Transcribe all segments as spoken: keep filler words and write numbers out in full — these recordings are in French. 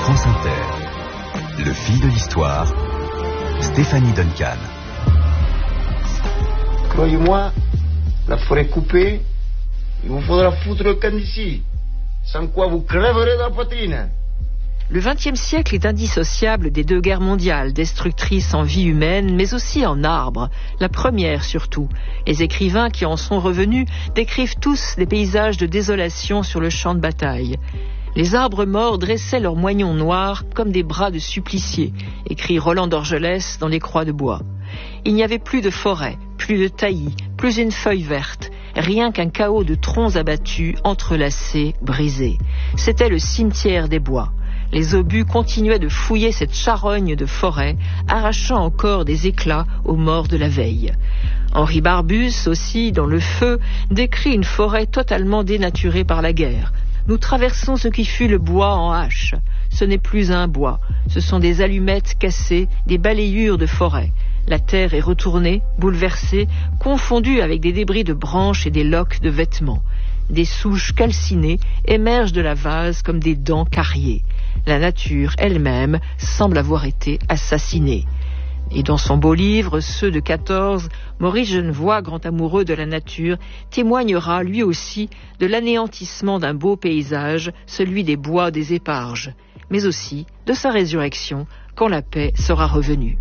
France Inter, le fil de l'histoire, Stéphanie Duncan. Croyez-moi, la forêt coupée, il vous faudra foutre le camp d'ici, sans quoi vous crèverez de la poitrine. Le vingtième siècle est indissociable des deux guerres mondiales, destructrices en vie humaine, mais aussi en arbres, la première surtout. Les écrivains qui en sont revenus décrivent tous des paysages de désolation sur le champ de bataille. Les arbres morts dressaient leurs moignons noirs comme des bras de suppliciés, écrit Roland d'Orgelès dans Les Croix de bois. Il n'y avait plus de forêt, plus de taillis, plus une feuille verte, rien qu'un chaos de troncs abattus, entrelacés, brisés. C'était le cimetière des bois. Les obus continuaient de fouiller cette charogne de forêt, arrachant encore des éclats aux morts de la veille. Henri Barbusse, aussi, dans Le Feu, décrit une forêt totalement dénaturée par la guerre. Nous traversons ce qui fut le bois en hache. Ce n'est plus un bois, ce sont des allumettes cassées, des balayures de forêt. La terre est retournée, bouleversée, confondue avec des débris de branches et des loques de vêtements. Des souches calcinées émergent de la vase comme des dents cariées. La nature elle-même semble avoir été assassinée. Et dans son beau livre, Ceux de quatorze, Maurice Genevoix, grand amoureux de la nature, témoignera lui aussi de l'anéantissement d'un beau paysage, celui des bois des Éparges, mais aussi de sa résurrection quand la paix sera revenue.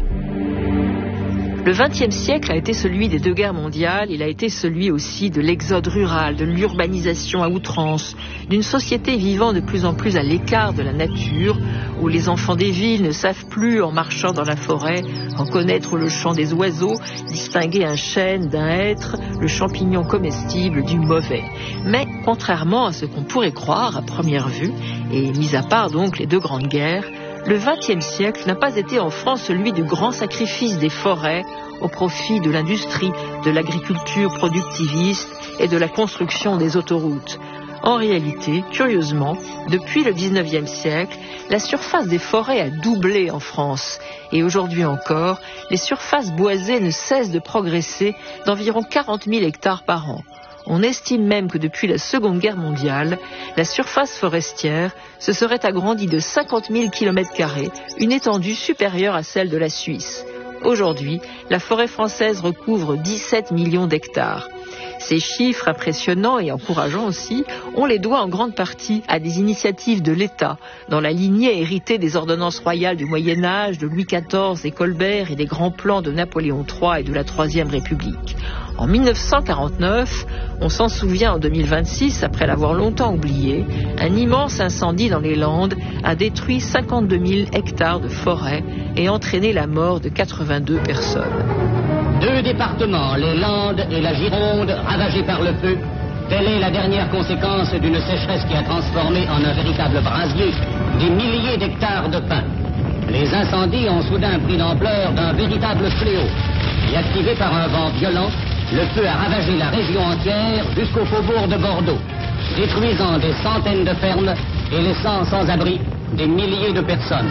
Le vingtième siècle a été celui des deux guerres mondiales, il a été celui aussi de l'exode rural, de l'urbanisation à outrance, d'une société vivant de plus en plus à l'écart de la nature, où les enfants des villes ne savent plus, en marchant dans la forêt, reconnaître le chant des oiseaux, distinguer un chêne d'un hêtre, le champignon comestible du mauvais. Mais, contrairement à ce qu'on pourrait croire à première vue, et mis à part donc les deux grandes guerres, le vingtième siècle n'a pas été en France celui du grand sacrifice des forêts au profit de l'industrie, de l'agriculture productiviste et de la construction des autoroutes. En réalité, curieusement, depuis le dix-neuvième siècle, la surface des forêts a doublé en France. Et aujourd'hui encore, les surfaces boisées ne cessent de progresser d'environ quarante mille hectares par an. On estime même que depuis la Seconde Guerre mondiale, la surface forestière se serait agrandie de cinquante mille kilomètres carrés, une étendue supérieure à celle de la Suisse. Aujourd'hui, la forêt française recouvre dix-sept millions d'hectares. Ces chiffres impressionnants et encourageants aussi, on les doit en grande partie à des initiatives de l'État, dans la lignée héritée des ordonnances royales du Moyen-Âge, de Louis quatorze et Colbert et des grands plans de Napoléon trois et de la Troisième République. En mille neuf cent quarante-neuf, on s'en souvient en deux mille vingt-six, après l'avoir longtemps oublié, un immense incendie dans les Landes a détruit cinquante-deux mille hectares de forêt et entraîné la mort de quatre-vingt-deux personnes. Deux départements, les Landes et la Gironde, ravagés par le feu. Telle est la dernière conséquence d'une sécheresse qui a transformé en un véritable brasier des milliers d'hectares de pins. Les incendies ont soudain pris l'ampleur d'un véritable fléau. Et activé par un vent violent, le feu a ravagé la région entière jusqu'au faubourg de Bordeaux, détruisant des centaines de fermes et laissant sans abri des milliers de personnes.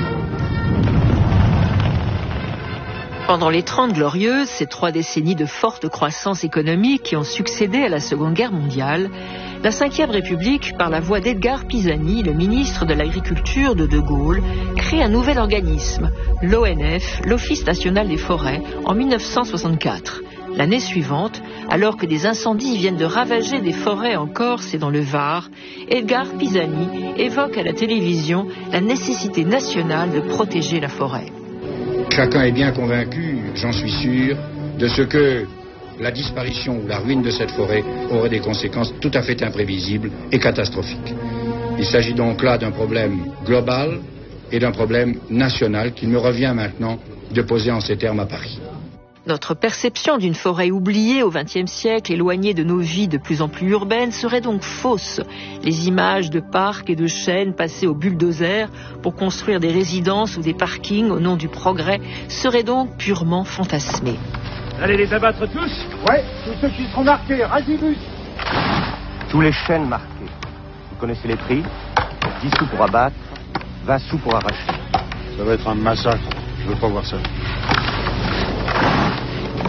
Pendant les Trente Glorieuses, ces trois décennies de forte croissance économique qui ont succédé à la Seconde Guerre mondiale, la Cinquième République, par la voix d'Edgar Pisani, le ministre de l'Agriculture de De Gaulle, crée un nouvel organisme, l'O N F, l'Office national des forêts, en mille neuf cent soixante-quatre. L'année suivante, alors que des incendies viennent de ravager des forêts en Corse et dans le Var, Edgar Pisani évoque à la télévision la nécessité nationale de protéger la forêt. Chacun est bien convaincu, j'en suis sûr, de ce que la disparition ou la ruine de cette forêt aurait des conséquences tout à fait imprévisibles et catastrophiques. Il s'agit donc là d'un problème global et d'un problème national qu'il me revient maintenant de poser en ces termes à Paris. Notre perception d'une forêt oubliée au vingtième siècle, éloignée de nos vies de plus en plus urbaines, serait donc fausse. Les images de parcs et de chênes passés au bulldozer pour construire des résidences ou des parkings au nom du progrès seraient donc purement fantasmées. Allez les abattre tous ? Ouais, tous ceux qui seront marqués, Radibus. Tous les chênes marqués. Vous connaissez les prix ? dix sous pour abattre, vingt sous pour arracher. Ça va être un massacre, je veux pas voir ça.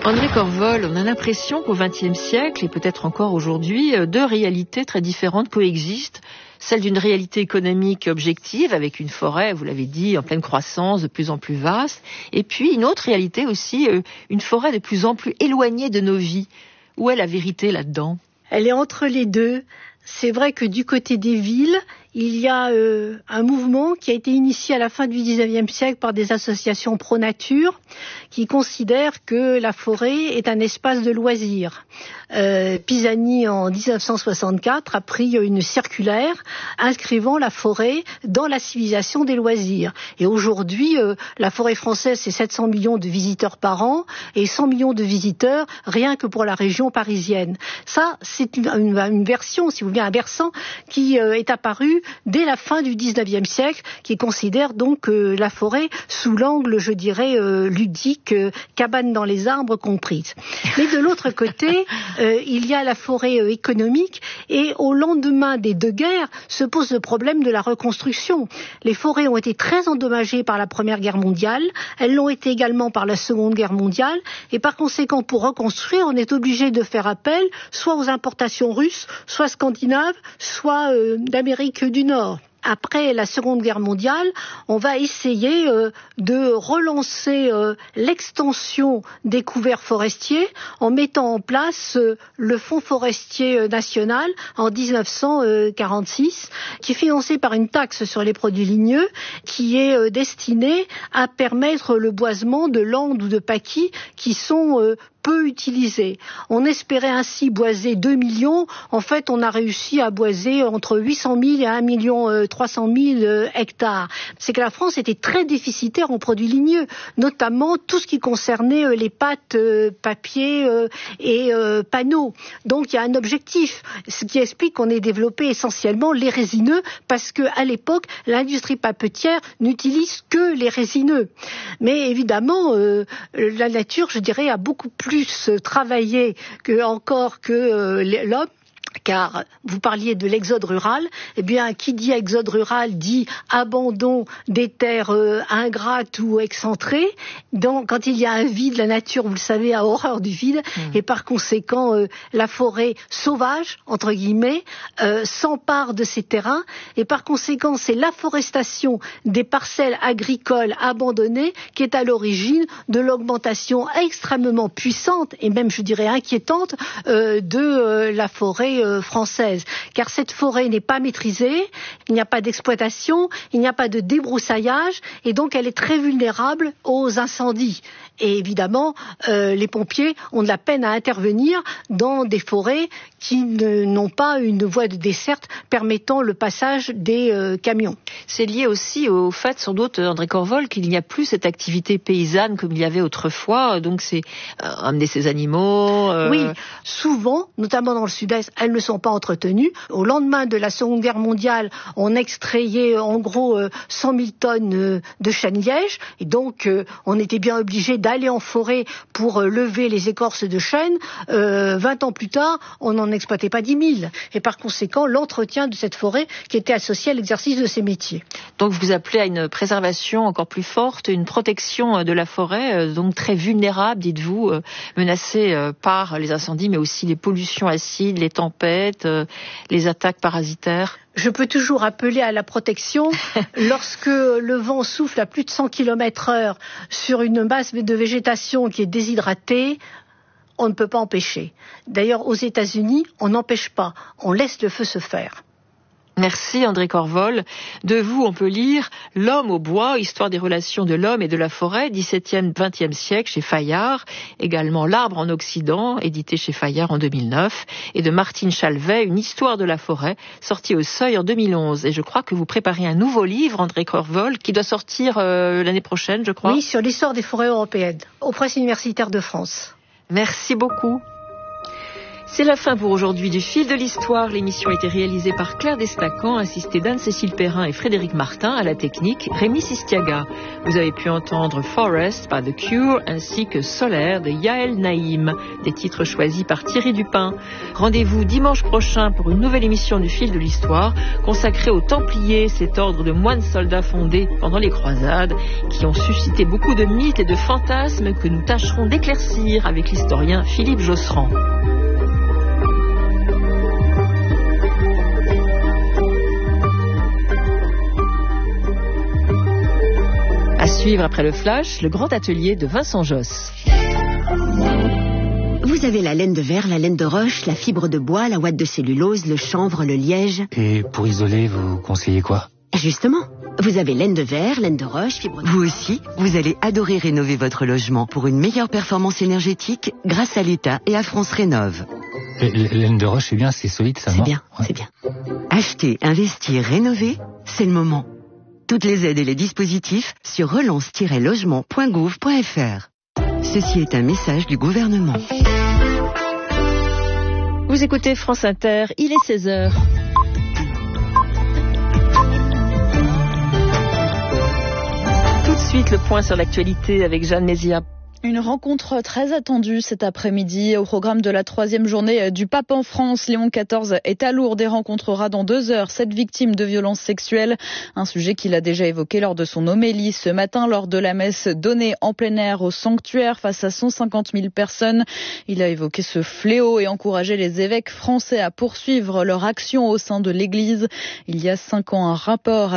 André Corvol, on a l'impression qu'au vingtième siècle, et peut-être encore aujourd'hui, deux réalités très différentes coexistent. Celle d'une réalité économique objective, avec une forêt, vous l'avez dit, en pleine croissance, de plus en plus vaste, et puis une autre réalité aussi, une forêt de plus en plus éloignée de nos vies. Où est la vérité là-dedans ? Elle est entre les deux. C'est vrai que du côté des villes, il y a euh, un mouvement qui a été initié à la fin du dix-neuvième siècle par des associations pro-nature qui considèrent que la forêt est un espace de loisirs. Euh, Pisani, en dix-neuf cent soixante-quatre, a pris une circulaire inscrivant la forêt dans la civilisation des loisirs. Et aujourd'hui, euh, la forêt française, c'est sept cents millions de visiteurs par an et cent millions de visiteurs rien que pour la région parisienne. Ça, c'est une, une, une version, si vous voulez, un versant qui euh, est apparu dès la fin du dix-neuvième siècle, qui considère donc euh, la forêt sous l'angle, je dirais, euh, ludique, euh, cabane dans les arbres comprise. Mais de l'autre côté, euh, il y a la forêt euh, économique, et au lendemain des deux guerres se pose le problème de la reconstruction. Les forêts ont été très endommagées par la Première Guerre mondiale, elles l'ont été également par la Seconde Guerre mondiale, et par conséquent, pour reconstruire, on est obligé de faire appel soit aux importations russes, soit scandinaves, soit euh, d'Amérique du Nord. Après la Seconde Guerre mondiale, on va essayer euh, de relancer euh, l'extension des couverts forestiers en mettant en place euh, le Fonds forestier national en dix-neuf cent quarante-six, qui est financé par une taxe sur les produits ligneux qui est euh, destinée à permettre le boisement de landes ou de paquis qui sont euh, peu utilisés. On espérait ainsi boiser deux millions. En fait, on a réussi à boiser entre huit cent mille et un million trois cent mille hectares. C'est que la France était très déficitaire en produits ligneux, notamment tout ce qui concernait les pâtes, euh, papier euh, et euh, panneaux. Donc, il y a un objectif, ce qui explique qu'on ait développé essentiellement les résineux, parce que à l'époque, l'industrie papetière n'utilise que les résineux. Mais évidemment, euh, la nature, je dirais, a beaucoup plus plus travaillé que, encore que euh, l'homme. Car vous parliez de l'exode rural, eh bien, qui dit exode rural dit abandon des terres euh, ingrates ou excentrées. Donc, quand il y a un vide, la nature, vous le savez, a horreur du vide, mmh. et par conséquent, euh, la forêt sauvage, entre guillemets, euh, s'empare de ces terrains, et par conséquent, c'est l'afforestation des parcelles agricoles abandonnées qui est à l'origine de l'augmentation extrêmement puissante, et même, je dirais, inquiétante, euh, de euh, la forêt française, car cette forêt n'est pas maîtrisée, il n'y a pas d'exploitation, il n'y a pas de débroussaillage, et donc elle est très vulnérable aux incendies. Et évidemment, euh, les pompiers ont de la peine à intervenir dans des forêts qui ne, n'ont pas une voie de desserte permettant le passage des euh, camions. C'est lié aussi au fait, sans doute, André Corvol, qu'il n'y a plus cette activité paysanne comme il y avait autrefois. Donc c'est euh, amener ses animaux. Euh... Oui, souvent, notamment dans le sud-est, elles ne sont pas entretenues. Au lendemain de la Seconde Guerre mondiale, on extrayait en gros euh, cent mille tonnes euh, de chêne-liège, et donc euh, on était bien obligé d'aller en forêt pour euh, lever les écorces de chêne. Euh, vingt ans plus tard, on n'en exploitait pas dix mille. Et par conséquent, l'entretien de cette forêt qui était associé à l'exercice de ces métiers. Donc vous appelez à une préservation encore plus forte, une protection de la forêt, donc très vulnérable, dites-vous, menacée par les incendies, mais aussi les pollutions acides, les tempêtes, les attaques parasitaires. Je peux toujours appeler à la protection lorsque le vent souffle à plus de cent kilomètres heure sur une masse de végétation qui est déshydratée. On ne peut pas empêcher. D'ailleurs, aux États-Unis, on n'empêche pas, on laisse le feu se faire. Merci André Corvol. De vous, on peut lire L'homme au bois, histoire des relations de l'homme et de la forêt, dix-septième vingtième siècle chez Fayard. Également L'arbre en Occident, édité chez Fayard en deux mille neuf. Et de Martine Chalvet, Une histoire de la forêt, sorti au Seuil en deux mille onze. Et je crois que vous préparez un nouveau livre, André Corvol, qui doit sortir euh, l'année prochaine, je crois. Oui, sur l'histoire des forêts européennes, aux presses universitaires de France. Merci beaucoup. C'est la fin pour aujourd'hui du Fil de l'Histoire. L'émission a été réalisée par Claire Destacan, assistée d'Anne-Cécile Perrin et Frédéric Martin, à la technique Rémi Sistiaga. Vous avez pu entendre Forest par The Cure ainsi que Solaire de Yael Naïm, des titres choisis par Thierry Dupin. Rendez-vous dimanche prochain pour une nouvelle émission du Fil de l'Histoire consacrée aux Templiers, cet ordre de moines soldats fondé pendant les croisades qui ont suscité beaucoup de mythes et de fantasmes que nous tâcherons d'éclaircir avec l'historien Philippe Josserand. À suivre après le flash, le grand atelier de Vincent Josse. Vous avez la laine de verre, la laine de roche, la fibre de bois, la ouate de cellulose, le chanvre, le liège. Et pour isoler, vous conseillez quoi? Justement, vous avez laine de verre, laine de roche, fibre de... Vous aussi, vous allez adorer rénover votre logement pour une meilleure performance énergétique grâce à l'État et à France Rénov'. Laine de roche, c'est bien, c'est solide, ça, non? C'est bien, ouais. c'est bien. Acheter, investir, rénover, c'est le moment. Toutes les aides et les dispositifs sur relance tiret logement point gouv point f r. Ceci est un message du gouvernement. Vous écoutez France Inter, il est seize heures. Tout de suite, le point sur l'actualité avec Jeanne Mézia. Une rencontre très attendue cet après-midi au programme de la troisième journée du Pape en France. Léon quatorze est à Lourdes et rencontrera dans deux heures sept victimes de violences sexuelles. Un sujet qu'il a déjà évoqué lors de son homélie ce matin lors de la messe donnée en plein air au sanctuaire face à cent cinquante mille personnes. Il a évoqué ce fléau et encouragé les évêques français à poursuivre leur action au sein de l'Église. Il y a cinq ans, un rapport